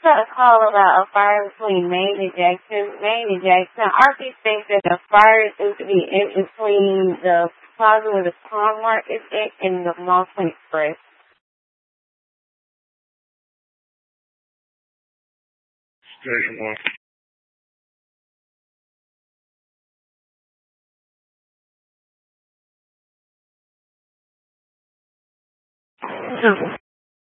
got a call about a fire between Maine and Jackson. RP thinks that the fire is to be in between the plaza where the Pawn Mart is at and the Malton Express. Station 1.